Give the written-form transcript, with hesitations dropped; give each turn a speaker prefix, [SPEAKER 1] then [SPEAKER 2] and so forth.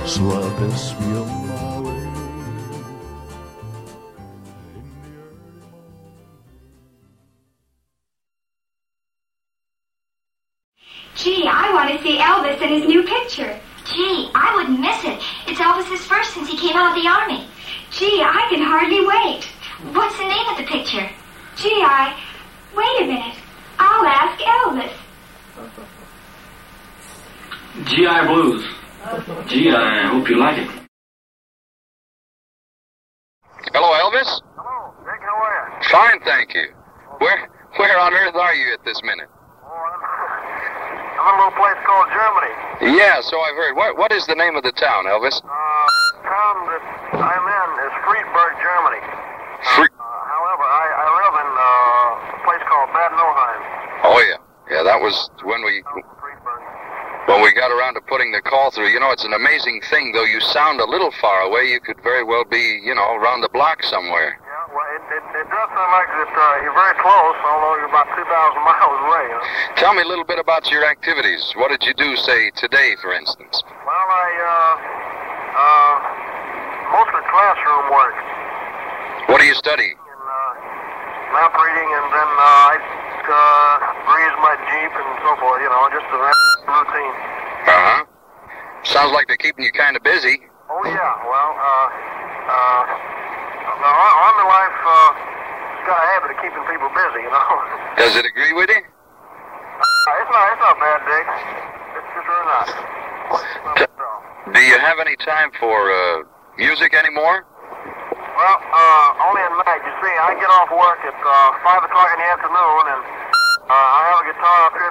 [SPEAKER 1] Slavės mielavai.
[SPEAKER 2] Gee, I want to see Elvis in his new picture.
[SPEAKER 3] Gee, I wouldn't miss it. It's Elvis's first since he came out of the Army.
[SPEAKER 2] Gee, I can hardly wait.
[SPEAKER 3] What's the name of the picture?
[SPEAKER 2] Gee, wait a minute. I'll ask Elvis.
[SPEAKER 4] GI Blues. Gee, I hope you like it.
[SPEAKER 5] Hello, Elvis?
[SPEAKER 6] Hello, Dick, how are you?
[SPEAKER 5] Fine, thank you. Where on earth are you at this minute?
[SPEAKER 6] I'm in a little place called Germany.
[SPEAKER 5] Yeah, so I've heard. What is the name of the town, Elvis?
[SPEAKER 6] Town that I'm in is Friedberg, Germany. However, I live in a place called Bad Nauheim.
[SPEAKER 5] Oh, yeah. Yeah, that was when we got around to putting the call through. You know, it's an amazing thing, though you sound a little far away, you could very well be, around the block somewhere.
[SPEAKER 6] Yeah, well, it does sound like that you're very close, although you're about 2,000 miles away.
[SPEAKER 5] Tell me a little bit about your activities. What did you do, say, today, for instance?
[SPEAKER 6] Well, mostly classroom work.
[SPEAKER 5] What do you study?
[SPEAKER 6] Map reading, and then I grease my Jeep and so forth, just a routine.
[SPEAKER 5] Uh-huh. Sounds like they're keeping you kind of busy.
[SPEAKER 6] Oh, yeah. Well, Army life has got a habit of keeping people busy,
[SPEAKER 5] Does it agree with you?
[SPEAKER 6] It's not bad, Dick. It's really not.
[SPEAKER 5] Do you have any time for music anymore?
[SPEAKER 6] Well, only at night. You see, I get off work at 5 o'clock in the afternoon, and I have a guitar up here